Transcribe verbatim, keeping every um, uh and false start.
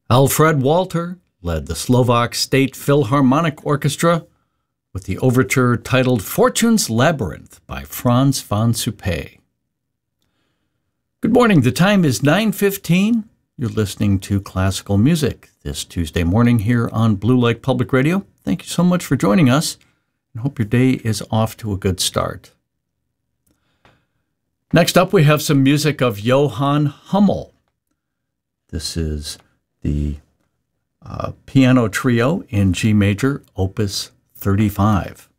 Alfred Walter led the Slovak State Philharmonic Orchestra with the overture titled Fortune's Labyrinth by Franz von Suppé. Good morning. The time is nine fifteen. You're listening to classical music this Tuesday morning here on Blue Lake Public Radio. Thank you so much for joining us, and hope your day is off to a good start. Next up, we have some music of Johann Hummel. This is the uh, piano trio in G major, Opus thirty-five.